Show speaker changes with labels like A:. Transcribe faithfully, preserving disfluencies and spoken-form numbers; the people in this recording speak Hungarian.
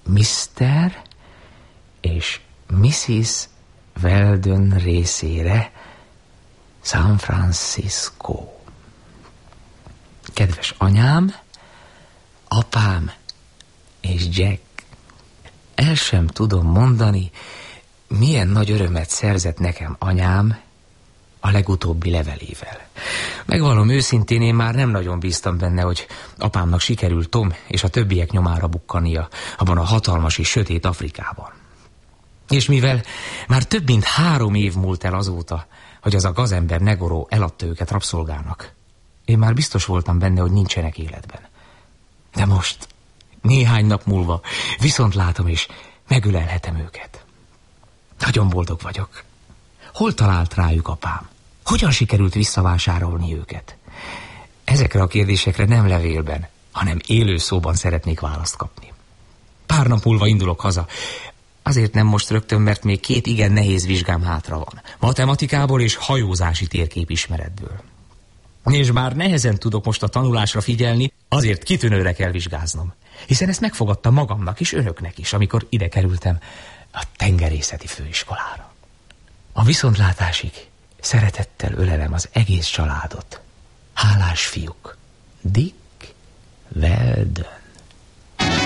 A: miszter és missziz Weldon részére San Francisco. Kedves anyám, apám és Jack, el sem tudom mondani, milyen nagy örömet szerzett nekem anyám a legutóbbi levelével. Megvallom őszintén, én már nem nagyon bíztam benne, hogy apámnak sikerült Tom és a többiek nyomára bukkania abban a hatalmas és sötét Afrikában. És mivel már több mint három év múlt el azóta, hogy az a gazember Negoro eladta őket rabszolgának, én már biztos voltam benne, hogy nincsenek életben. De most, néhány nap múlva viszont látom, és megölelhetem őket. Nagyon boldog vagyok. Hol talált rájuk apám? Hogyan sikerült visszavásárolni őket? Ezekre a kérdésekre nem levélben, hanem élő szóban szeretnék választ kapni. Pár nap múlva indulok haza. Azért nem most rögtön, mert még két igen nehéz vizsgám hátra van. Matematikából és hajózási térképismeretből. És bár nehezen tudok most a tanulásra figyelni, azért kitűnőre kell vizsgáznom. Hiszen ezt megfogadtam magamnak és önöknek is, amikor ide kerültem a tengerészeti főiskolára. A viszontlátásig szeretettel ölelem az egész családot. Hálás fiúk. Dick Weldon.